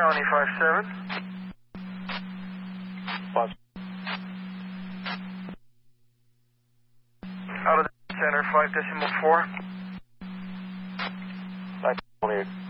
County 57. Pause. Out of the center, 5.4. 9.8.